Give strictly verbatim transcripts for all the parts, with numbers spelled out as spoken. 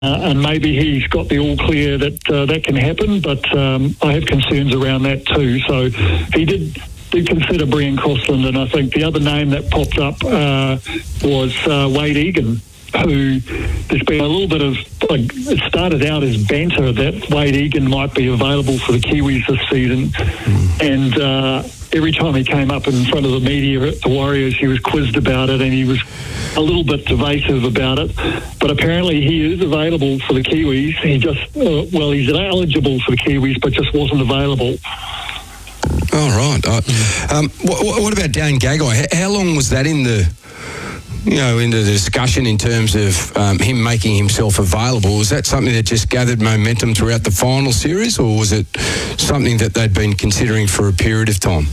and maybe he's got the all clear that uh, that can happen, but um, I have concerns around that too. So he did did consider Brian Crossland, and I think the other name that popped up uh, was uh, Wade Egan, who there's been a little bit of, like, it started out as banter that Wade Egan might be available for the Kiwis this season. Mm. And uh, every time he came up in front of the media at the Warriors, he was quizzed about it, and he was a little bit evasive about it. But apparently he is available for the Kiwis. He just, uh, well, he's eligible for the Kiwis, but just wasn't available. Oh, right. Uh, um, what, what about Dane Gagai? How long was that in the... you know, into the discussion in terms of um, him making himself available? Was that something that just gathered momentum throughout the final series, or was it something that they'd been considering for a period of time?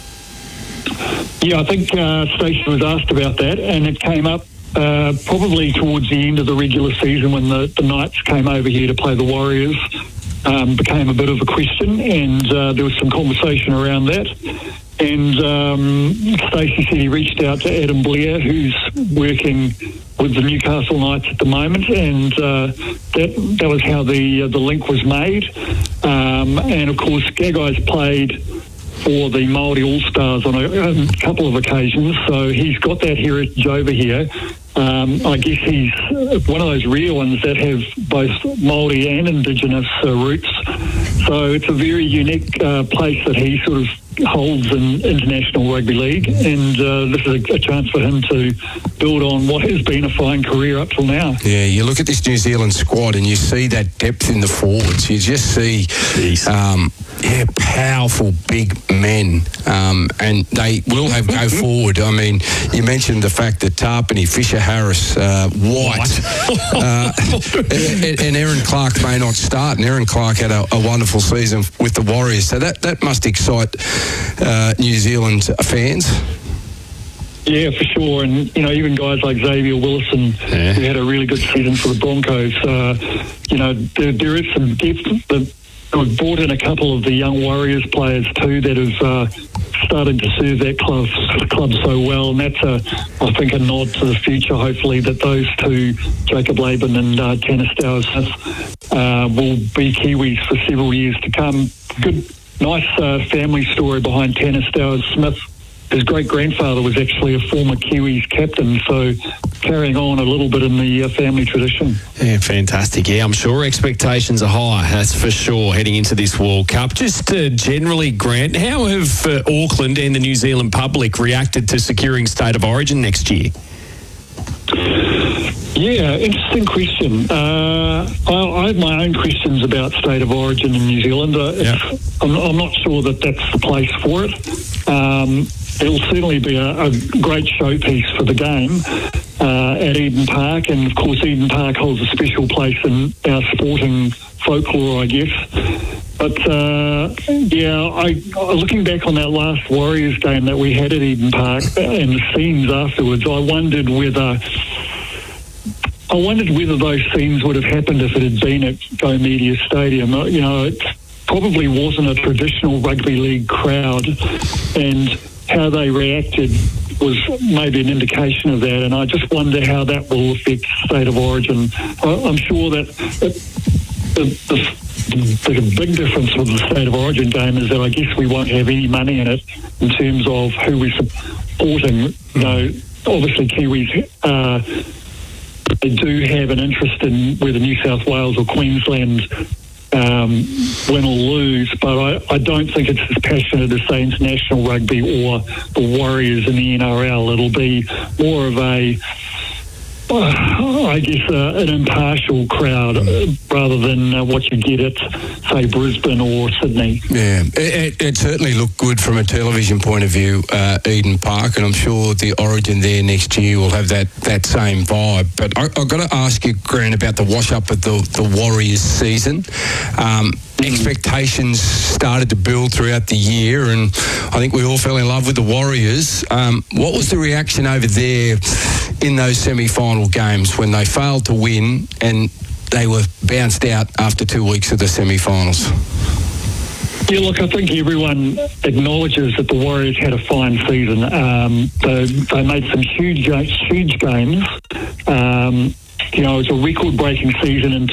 Yeah, I think uh, Stacey was asked about that, and it came up uh, probably towards the end of the regular season when the, the Knights came over here to play the Warriors. Um, became a bit of a question, and uh, there was some conversation around that. And um, Stacey said he reached out to Adam Blair, who's working with the Newcastle Knights at the moment, and uh, that that was how the uh, the link was made. Um, and of course, Gagai's played for the Māori All-Stars on a, a couple of occasions, so he's got that heritage over here. Um, I guess he's one of those rare ones that have both Māori and Indigenous uh, roots. So it's a very unique uh, place that he sort of holds in international rugby league, and uh, this is a, a chance for him to build on what has been a fine career up till now. Yeah, you look at this New Zealand squad and you see that depth in the forwards. You just see um, yeah, powerful big men, um, and they will have go forward. I mean, you mentioned the fact that Tarpany, Fisher Harris, uh, White, uh, and, and Aaron Clark may not start, and Aaron Clark had a, a wonderful season with the Warriors, so that, that must excite uh, New Zealand fans. Yeah, for sure. And, you know, even guys like Xavier Willison, yeah. who had a really good season for the Broncos, uh, you know, there, there is some depth. But we've brought in a couple of the young Warriors players too that have uh, started to serve that club, club so well. And that's, a, I think, a nod to the future, hopefully, that those two, Jacob Laban and uh, Tanner Stowers, uh, will be Kiwis for several years to come. Good, nice uh, family story behind Tanner Stowers Smith. His great-grandfather was actually a former Kiwis captain, so carrying on a little bit in the uh, family tradition. Yeah, fantastic. Yeah, I'm sure expectations are high, that's for sure, heading into this World Cup. Just uh, generally, Grant, how have uh, Auckland and the New Zealand public reacted to securing State of Origin next year? Yeah, interesting question. Uh, I, I have my own questions about State of Origin in New Zealand. Uh, yeah. I'm, I'm not sure that that's the place for it. Um, it'll certainly be a, a great showpiece for the game uh, at Eden Park, and of course Eden Park holds a special place in our sporting folklore, I guess. But uh, yeah, I, looking back on that last Warriors game that we had at Eden Park and the scenes afterwards, I wondered whether I wondered whether those scenes would have happened if it had been at Go Media Stadium. You know, it probably wasn't a traditional rugby league crowd, and how they reacted was maybe an indication of that. And I just wonder how that will affect State of Origin. I, I'm sure that it, the, the The big difference with the State of Origin game is that I guess we won't have any money in it in terms of who we're supporting. You know, obviously Kiwis, uh, they do have an interest in whether New South Wales or Queensland um, win or lose, but I, I don't think it's as passionate as, say, international rugby or the Warriors in the N R L. It'll be more of a Uh, I guess uh, an impartial crowd uh, rather than uh, what you get at, say, Brisbane or Sydney. Yeah, it, it certainly looked good from a television point of view, uh, Eden Park, and I'm sure the Origin there next year will have that, that same vibe. But I, I've got to ask you, Grant, about the wash-up of the, the Warriors season. Um, expectations started to build throughout the year, and I think we all fell in love with the Warriors. Um, what was the reaction over there in those semi-final games when they failed to win and they were bounced out after two weeks of the semi-finals? Yeah, look, I think everyone acknowledges that the Warriors had a fine season. Um, they, they made some huge, huge games. Um, you know, it was a record-breaking season in